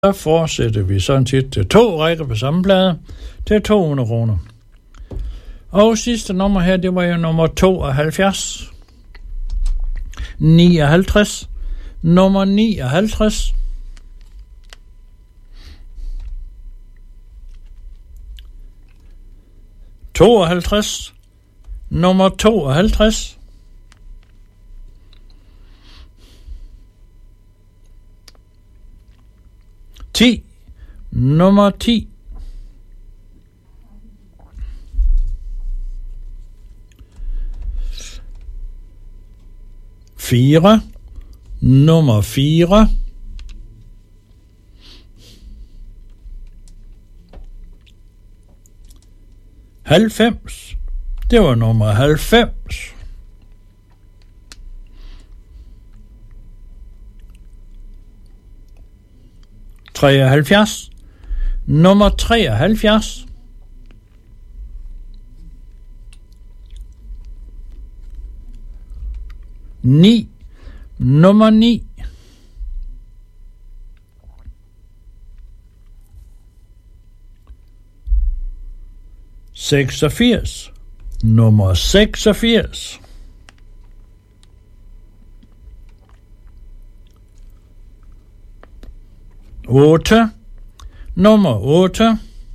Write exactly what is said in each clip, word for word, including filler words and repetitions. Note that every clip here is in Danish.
Så fortsætter vi sådan set til to rækker på samme plade til to hundrede kroner. Og sidste nummer her, det var jo nummer tooghalvfjerds. nioghalvtreds. Nummer nioghalvtreds. tooghalvtreds. Nummer tooghalvtreds. ti. Nummer ti. fire. Nummer fire. halvfems. Det var nummer halvfems. treoghalvfjerds. Nummer treoghalvfjerds. ni. Nummer ni. seksogfirs. Nummer seksogfirs. otte. Nummer otte.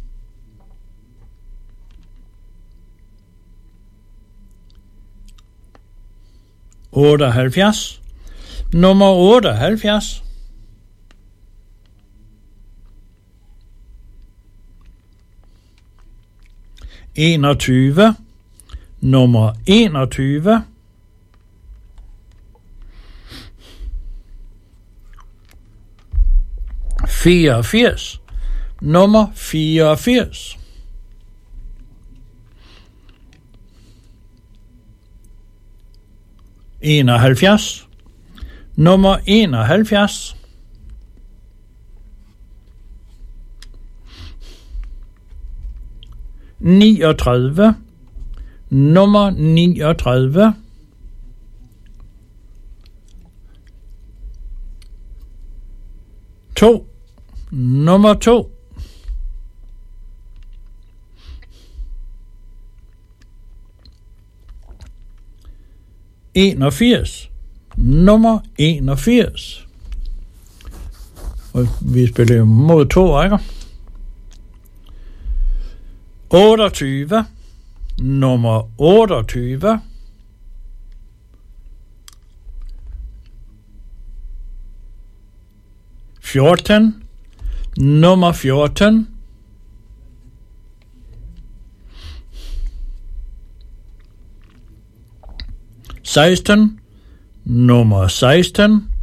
otteoghalvfjerds. Nummer otteoghalvfjerds. enogtyve. Nummer enogtyve. fireogfirs. Nummer fireogfirs. enoghalvfjerds. Nummer enoghalvfjerds. niogtredive. Nummer niogtredive. to. Nummer to. enogfirs. Nummer enogfirs. Og vi spiller mod to rækker. otteogtyve. Nummer otteogtyve. fjorten. Nummer fjorten. seksten. Nummer seksten.